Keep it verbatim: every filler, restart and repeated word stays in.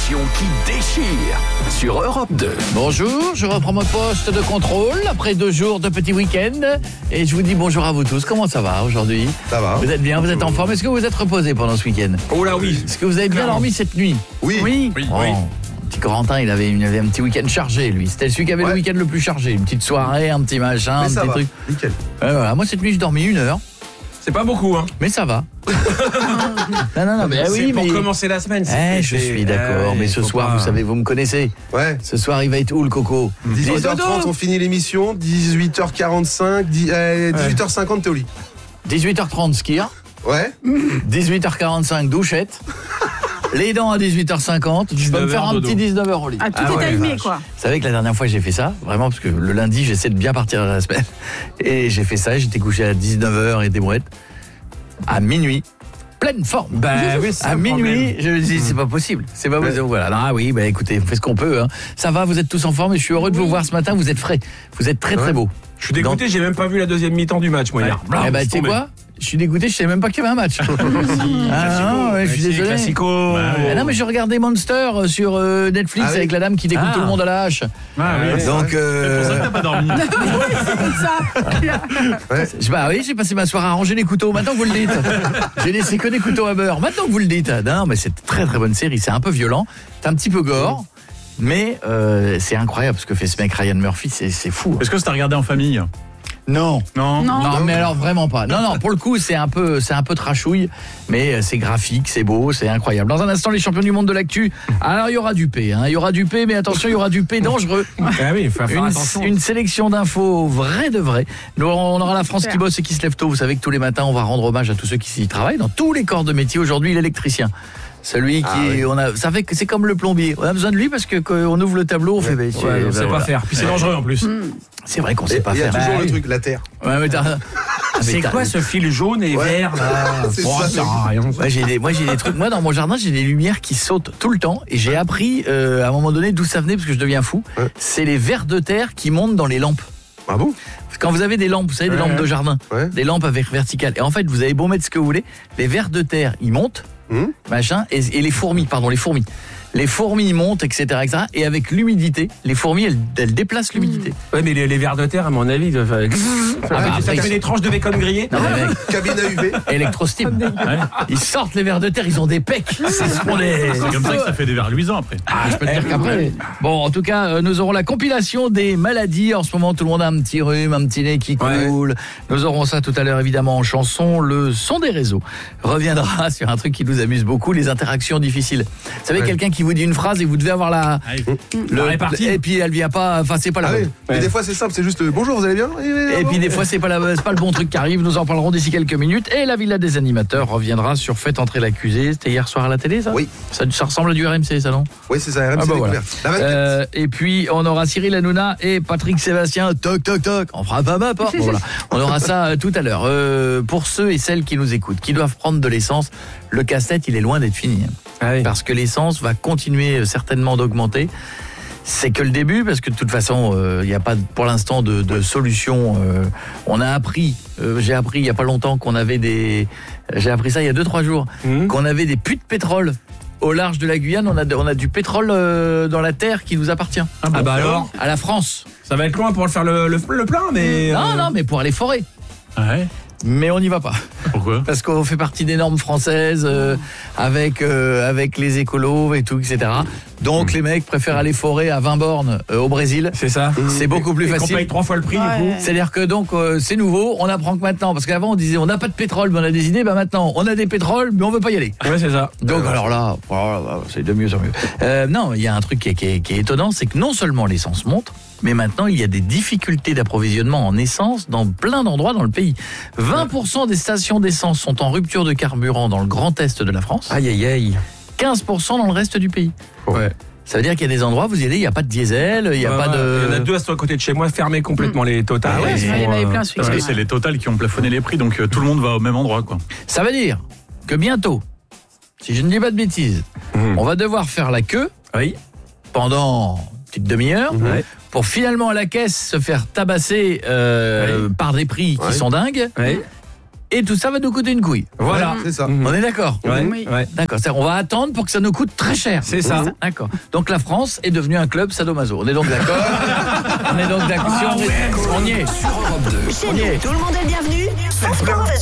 l'émission qui déchire sur Europe deux. Bonjour, je reprends mon poste de contrôle après deux jours de petit week-end et je vous dis bonjour à vous tous. Comment ça va aujourd'hui ? Ça va. Vous êtes bien, vous êtes en forme ? Est-ce que vous êtes reposé pendant ce week-end ? Oh là oui. Est-ce que vous avez bien dormi cette nuit ? Oui. Oui. Oui, Oh, oui. Petit Corentin, il avait, il avait un petit week-end chargé lui. C'était celui qui avait Ouais. le week-end le plus chargé. Une petite soirée, un petit machin, Mais un ça petit va, truc. nickel. Ouais, voilà. Moi cette nuit je dormis une heure, C'est pas beaucoup, hein. mais ça va. non, non, non, mais ah c'est oui, pour mais... commencer la semaine. Eh, je suis d'accord, mais ce soir, vous savez, vous me connaissez. Ouais. Ce soir, il va être où le coco ? dix-huit heures trente, on finit l'émission. dix-huit heures quarante-cinq, dix- euh, dix-huit heures cinquante, t'es au lit. dix-huit heures trente, skier. Ouais. dix-huit heures quarante-cinq, douchette. Les dents à dix-huit heures cinquante. Je peux me faire un dodo. petit dix-neuf heures au lit. Ah, tout Ah est ouais, timé, vache. quoi. Vous savez que la dernière fois j'ai fait ça, vraiment, parce que le lundi j'essaie de bien partir de la semaine. Et j'ai fait ça, j'étais couché à dix-neuf heures et des brouettes. À minuit, pleine forme. Bah oui, c'est à ça le minuit, problème. je me dis c'est pas possible, c'est pas possible. Voilà. Ah oui, bah écoutez, on fait ce qu'on peut. Hein. Ça va, vous êtes tous en forme et je suis heureux de vous voir ce matin. Vous êtes frais, vous êtes très très Ouais. beaux. Je suis dégoûté, j'ai même pas vu la deuxième mi-temps du match, moi, hier. Eh bah tu sais quoi ? Je suis dégoûté, je savais même pas qu'il y avait un match. ah non, ouais, je suis désolé. Classico. Ah non mais je regardais Monster euh, sur euh, Netflix Ah oui. avec la dame qui découpe Ah. tout le monde à la hache. Ah oui. Donc euh, C'est pour ça que t'as pas dormi. je- bah oui, j'ai passé ma soirée à ranger les couteaux. Maintenant que vous le dites, j'ai laissé que des couteaux à beurre. Maintenant que vous le dites, non mais c'est une très très bonne série. C'est un peu violent, c'est un petit peu gore, mais euh, c'est incroyable ce que fait ce mec Ryan Murphy. C'est c'est fou. Est-ce que c'est à regarder en famille ? Non. Non. Non. Non, mais alors vraiment pas. Non, non, pour le coup, c'est un peu, c'est un peu trashouille, mais euh, c'est graphique, c'est beau, c'est incroyable. Dans un instant, les champions du monde de l'actu. Alors, il y aura du P, hein. Il y aura du P, mais attention, il y aura du P dangereux. Ah oui, il faut faire Une, attention. une sélection d'infos vraies de vraies. Nous, on aura la France Super. qui bosse et qui se lève tôt. Vous savez que tous les matins, on va rendre hommage à tous ceux qui s'y travaillent dans tous les corps de métier. Aujourd'hui, l'électricien. Celui qui Ah est, oui. on a, ça fait que c'est comme le plombier. On a besoin de lui parce que quand on ouvre le tableau, on fait. bah, Ouais, c'est- on bah, sait pas voilà. faire. Puis c'est dangereux en plus. C'est vrai qu'on sait Et pas il y a faire. toujours Bah, le oui. truc, la terre. Ouais, mais t'as- Ah, mais C'est t'as- quoi ce fil jaune et Ouais. vert là C'est Oh, ça, ça sert c'est- à rien. Ouais, j'ai des, moi j'ai des trucs. Moi dans mon jardin j'ai des lumières qui sautent tout le temps et j'ai appris euh, à un moment donné d'où ça venait parce que je deviens fou. Ouais. C'est les vers de terre qui montent dans les lampes. Ah bon? Quand vous avez des lampes, vous savez des Ouais. lampes de jardin, Ouais. des lampes avec verticales. Et en fait vous avez beau mettre ce que vous voulez, les vers de terre ils montent, Hum. machin, et, et les fourmis, pardon les fourmis. Les fourmis montent, et cetera, et cetera. Et avec l'humidité, les fourmis elles, elles déplacent l'humidité. Ouais, mais les, les vers de terre, à mon avis, ils doivent faire- bah, ça après, fait ils- des tranches de bacon grillé. Non mais mec, Cabine à U V. électrostime. Ils sortent les vers de terre, ils ont des pecs. C'est ce qu'on est. C'est comme ça que ça fait des verres luisants après. Ah, je peux te dire qu'après. Bon, en tout cas, euh, nous aurons la compilation des maladies. En ce moment, tout le monde a un petit rhume, un petit nez qui coule. Nous aurons ça tout à l'heure, évidemment, en chanson. Le son des réseaux reviendra sur un truc qui nous amuse beaucoup, les interactions difficiles. Vous savez, Ouais. quelqu'un qui vous dit une phrase et vous devez avoir la... La répartie. Et puis, elle vient pas... Enfin, c'est pas la Ah oui. bonne. Mais des fois, c'est simple, c'est juste euh, bonjour, vous allez bien? Et puis des fois c'est pas la, c'est pas le bon truc qui arrive. Nous en parlerons d'ici quelques minutes. Et la Villa des animateurs reviendra sur Faites entrer l'accusé. C'était hier soir à la télé, ça? Oui. Ça, ça ressemble à du R M C, ça, non? Oui, c'est ça, R M C Ah bah voilà. découverte. La vingt-quatre. Euh, et puis on aura Cyril Hanouna et Patrick Sébastien. Toc toc toc. On frappe à ma porte. Bon, voilà. On aura ça euh, tout à l'heure. Euh, pour ceux et celles qui nous écoutent, qui doivent prendre de l'essence, le casse-tête il est loin d'être fini. hein. Ah oui. Parce que l'essence va continuer euh, certainement d'augmenter. C'est que le début, parce que de toute façon, il n'y a pas pour l'instant de, de solution. Euh, on a appris, euh, j'ai appris il n'y a pas longtemps qu'on avait des... J'ai appris ça il y a deux trois jours, Hum. qu'on avait des puits de pétrole au large de la Guyane. On a, de- on a du pétrole euh, dans la terre qui nous appartient. Ah bah alors, À la France. ça va être loin pour le faire le, le, le plein, mais... Non, euh, non, mais pour aller forer. Ouais. Mais on n'y va pas. Pourquoi ? Parce qu'on fait partie des normes françaises euh, avec, euh, avec les écolos et tout, et cetera. Donc les mecs préfèrent aller forer à vingt bornes euh, au Brésil. C'est ça. C'est beaucoup plus Et qu'on facile. paye trois fois le prix, Ouais. du coup. C'est-à-dire que donc euh, c'est nouveau, on apprend que maintenant, parce qu'avant on disait on n'a pas de pétrole mais on a des idées, bah maintenant on a des pétroles mais on veut pas y aller. Ouais, c'est ça. Donc alors là, oh là là, c'est de mieux en mieux. Euh, non, il y a un truc qui est, qui est- qui est étonnant, c'est que non seulement l'essence monte, mais maintenant il y a des difficultés d'approvisionnement en essence dans plein d'endroits dans le pays. vingt pour cent des stations d'essence sont en rupture de carburant dans le Grand Est de la France, Aïe, aïe, aïe. quinze pour cent dans le reste du pays. Ouais. Ça veut dire qu'il y a des endroits, vous y allez, il n'y a pas de diesel, il n'y a Ouais, pas ouais. de... Il y en a deux à côté de chez moi, fermés complètement les Total. Ah ouais, Ils il y en font, avait euh, plein ce Parce que week-end. c'est les Total qui ont plafonné les prix, donc euh, tout le monde va au même endroit, quoi. Ça veut dire que bientôt, si je ne dis pas de bêtises, Mhm. on va devoir faire la queue Oui. pendant une petite demi-heure Ouais. pour finalement à la caisse se faire tabasser euh, par des prix qui Ouais. sont dingues. Ouais. et tout ça va nous coûter une couille. Voilà. C'est ça. On est d'accord? Ouais, Oui. ouais. D'accord, c'est-à-dire, on va attendre pour que ça nous coûte très cher. C'est ça. D'accord. Donc la France est devenue un club sadomaso. On est donc d'accord? On est donc d'accord. Si on, on y est. Sur Europe deux. Chez nous, tout le monde est le bienvenu, sauf quand